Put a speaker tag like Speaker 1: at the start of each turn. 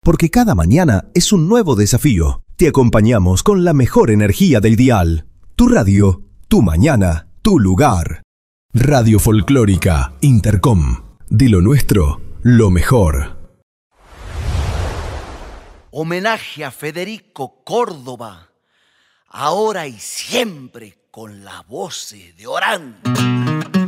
Speaker 1: porque cada mañana es un nuevo desafío. Te acompañamos con la mejor energía del dial. Tu radio, tu mañana, tu lugar. Radio Folclórica Intercom. De lo nuestro, lo mejor.
Speaker 2: Homenaje a Federico Córdoba, ahora y siempre con la voz de Orán.